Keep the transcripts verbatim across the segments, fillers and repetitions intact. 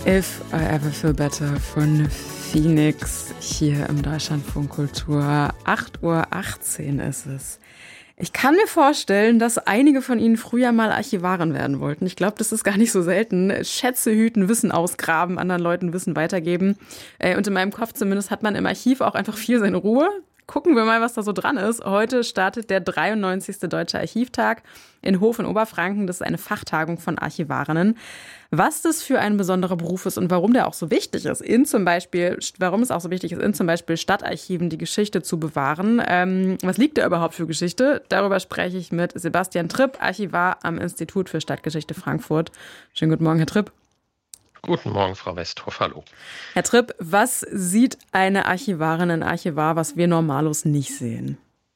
If I Ever Feel Better von Phoenix hier im Deutschlandfunk Kultur. acht Uhr achtzehn ist es. Ich kann mir vorstellen, dass einige von Ihnen früher mal Archivarin werden wollten. Ich glaube, das ist gar nicht so selten. Schätze hüten, Wissen ausgraben, anderen Leuten Wissen weitergeben. Und in meinem Kopf zumindest hat man im Archiv auch einfach viel seine Ruhe. Gucken wir mal, was da so dran ist. Heute startet der dreiundneunzigste Deutsche Archivtag in Hof in Oberfranken. Das ist eine Fachtagung von Archivarinnen. Was das für ein besonderer Beruf ist und warum der auch so wichtig ist, in zum Beispiel, warum es auch so wichtig ist, in zum Beispiel Stadtarchiven die Geschichte zu bewahren. Ähm, was liegt da überhaupt für Geschichte? Darüber spreche ich mit Sebastian Tripp, Archivar am Institut für Stadtgeschichte Frankfurt. Schönen guten Morgen, Herr Tripp. Guten Morgen, Frau Westhoff, hallo. Herr Tripp, was sieht eine Archivarin, ein Archivar, was wir Normalos nicht sehen?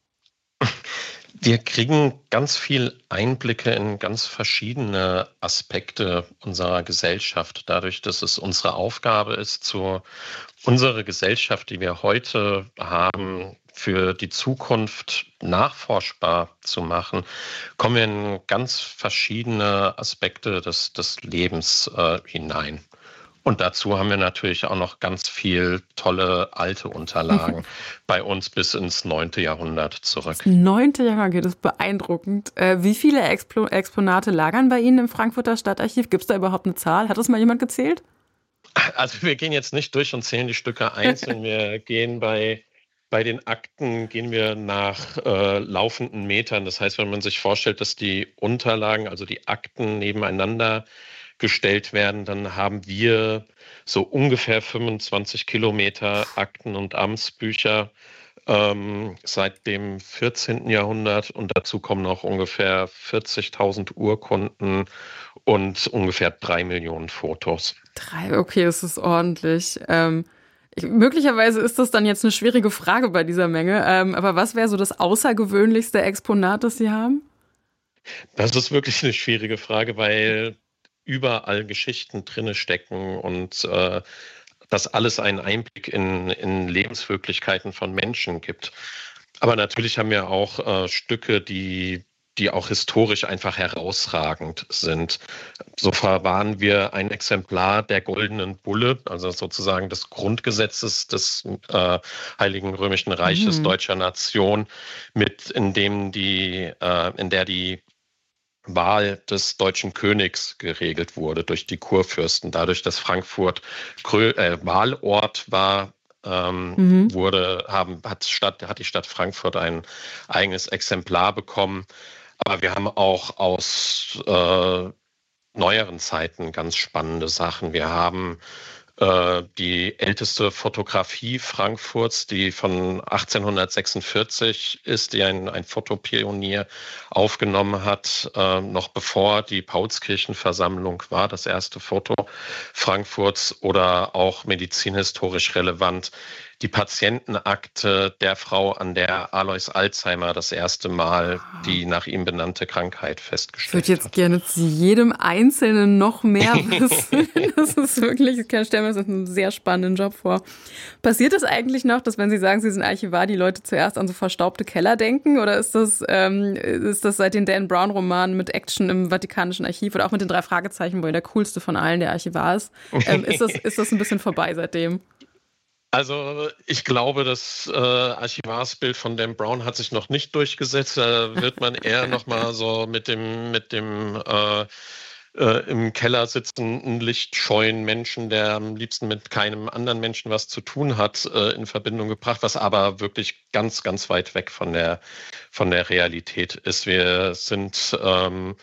Wir kriegen ganz viel Einblicke in ganz verschiedene Aspekte unserer Gesellschaft, dadurch, dass es unsere Aufgabe ist, zu unserer Gesellschaft, die wir heute haben, für die Zukunft nachforschbar zu machen, kommen wir in ganz verschiedene Aspekte des, des Lebens äh, hinein. Und dazu haben wir natürlich auch noch ganz viel tolle alte Unterlagen bei uns bis ins neunte Jahrhundert zurück. Das neunte Jahrhundert, das ist beeindruckend. Äh, wie viele Expo- Exponate lagern bei Ihnen im Frankfurter Stadtarchiv? Gibt es da überhaupt eine Zahl? Hat das mal jemand gezählt? Also wir gehen jetzt nicht durch und zählen die Stücke einzeln. Wir gehen bei, bei den Akten gehen wir nach äh, laufenden Metern. Das heißt, wenn man sich vorstellt, dass die Unterlagen, also die Akten nebeneinander gestellt werden, dann haben wir so ungefähr fünfundzwanzig Kilometer Akten und Amtsbücher ähm, seit dem vierzehnten Jahrhundert und dazu kommen noch ungefähr vierzigtausend Urkunden und ungefähr drei Millionen Fotos. Drei, okay, das ist ordentlich. Ähm, ich, möglicherweise ist das dann jetzt eine schwierige Frage bei dieser Menge, ähm, aber was wäre so das außergewöhnlichste Exponat, das Sie haben? Das ist wirklich eine schwierige Frage, weil überall Geschichten drinne stecken und äh, das alles einen Einblick in, in Lebenswirklichkeiten von Menschen gibt. Aber natürlich haben wir auch äh, Stücke, die, die auch historisch einfach herausragend sind. So verwahren wir ein Exemplar der Goldenen Bulle, also sozusagen des Grundgesetzes des äh, Heiligen Römischen Reiches mhm. deutscher Nation, mit in dem die, äh, in der die Wahl des deutschen Königs geregelt wurde durch die Kurfürsten. Dadurch, dass Frankfurt Krö- äh, Wahlort war, ähm, mhm. wurde, haben, hat, Stadt, hat die Stadt Frankfurt ein eigenes Exemplar bekommen. Aber wir haben auch aus äh, neueren Zeiten ganz spannende Sachen. Wir haben äh, die älteste Fotografie Frankfurts, die von achtzehnhundertsechsundvierzig ist, die ein, ein Fotopionier aufgenommen hat, äh, noch bevor die Paulskirchenversammlung war, das erste Foto Frankfurts, oder auch medizinhistorisch relevant. Die Patientenakte der Frau, an der Alois Alzheimer das erste Mal die nach ihm benannte Krankheit festgestellt hat. Ich würde jetzt hat. gerne zu jedem Einzelnen noch mehr wissen. Das ist wirklich, ich stelle mir das einen sehr spannenden Job vor. Passiert es eigentlich noch, dass wenn Sie sagen, Sie sind Archivar, die Leute zuerst an so verstaubte Keller denken? Oder ist das, ähm, ist das seit den Dan Brown-Romanen mit Action im Vatikanischen Archiv oder auch mit den drei Fragezeichen, wo er der coolste von allen der Archivar ist, ähm, ist das, ist das ein bisschen vorbei seitdem? Also ich glaube, das äh, Archivarsbild von Dan Brown hat sich noch nicht durchgesetzt. Da wird man eher noch mal so mit dem mit dem äh, äh, im Keller sitzenden lichtscheuen Menschen, der am liebsten mit keinem anderen Menschen was zu tun hat, äh, in Verbindung gebracht, was aber wirklich ganz, ganz weit weg von der von der Realität ist. Wir sind ähm,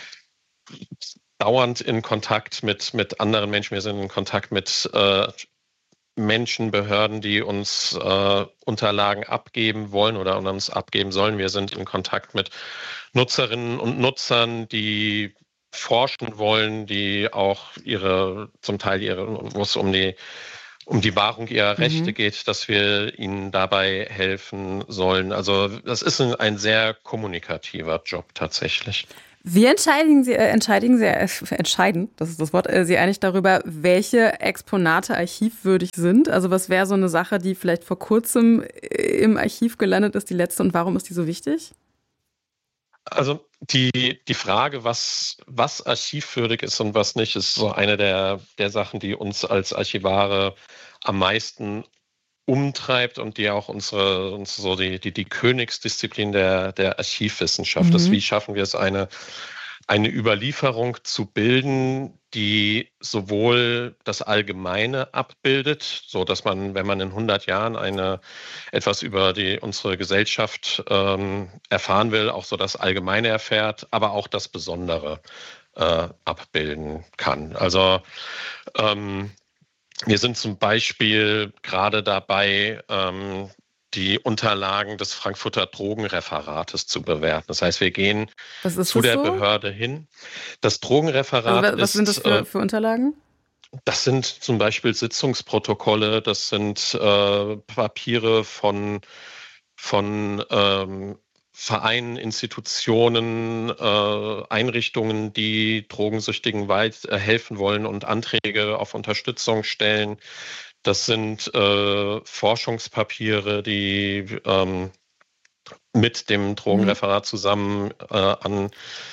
dauernd in Kontakt mit mit anderen Menschen. Wir sind in Kontakt mit äh, Menschen, Behörden, die uns äh, Unterlagen abgeben wollen oder uns abgeben sollen. Wir sind in Kontakt mit Nutzerinnen und Nutzern, die forschen wollen, die auch ihre, zum Teil ihre, wo es um die, um die Wahrung ihrer mhm. Rechte geht, dass wir ihnen dabei helfen sollen. Also das ist ein, ein sehr kommunikativer Job tatsächlich. Wie entscheiden Sie, äh, entscheiden Sie, äh, entscheiden, das ist das Wort, äh, Sie eigentlich darüber, welche Exponate archivwürdig sind? Also was wäre so eine Sache, die vielleicht vor kurzem im Archiv gelandet ist, die letzte, und warum ist die so wichtig? Also die, die Frage, was, was archivwürdig ist und was nicht, ist so eine der, der Sachen, die uns als Archivare am meisten umtreibt und die auch unsere, uns so die, die, die Königsdisziplin der, der Archivwissenschaft ist. Mhm. Wie schaffen wir es, eine, eine Überlieferung zu bilden, die sowohl das Allgemeine abbildet, so dass man, wenn man in hundert Jahren eine, etwas über die, unsere Gesellschaft ähm, erfahren will, auch so das Allgemeine erfährt, aber auch das Besondere äh, abbilden kann. Also ähm, wir sind zum Beispiel gerade dabei, ähm, die Unterlagen des Frankfurter Drogenreferates zu bewerten. Das heißt, wir gehen Was ist zu das der so? Behörde hin. Das Also Drogenreferat wa- was sind das ist, für, äh, für Unterlagen? das sind zum Beispiel Sitzungsprotokolle, das sind äh, Papiere von, von ähm, Vereinen, Institutionen, äh, Einrichtungen, die Drogensüchtigen weit äh, helfen wollen und Anträge auf Unterstützung stellen. Das sind äh, Forschungspapiere, die ähm, mit dem Mhm. Drogenreferat zusammen äh, an,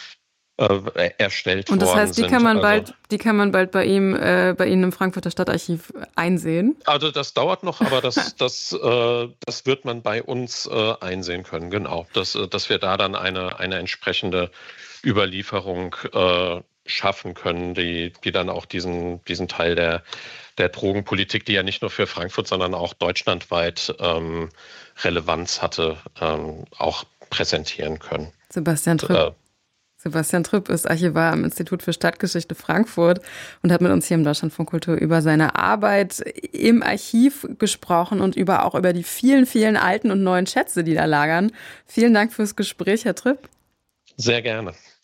äh, erstellt Und das worden heißt, die kann sind. man Also bald, die kann man bald bei ihm, äh, bei Ihnen im Frankfurter Stadtarchiv einsehen. Also das dauert noch, aber das, das, äh, das wird man bei uns äh, einsehen können, genau. Dass, äh, dass wir da dann eine, eine entsprechende Überlieferung äh, schaffen können, die, die dann auch diesen, diesen Teil der, der Drogenpolitik, die ja nicht nur für Frankfurt, sondern auch deutschlandweit ähm, Relevanz hatte, ähm, auch präsentieren können. Sebastian Tripp. Äh, Sebastian Tripp ist Archivar am Institut für Stadtgeschichte Frankfurt und hat mit uns hier im Deutschlandfunk Kultur über seine Arbeit im Archiv gesprochen und über auch über die vielen, vielen alten und neuen Schätze, die da lagern. Vielen Dank fürs Gespräch, Herr Tripp. Sehr gerne.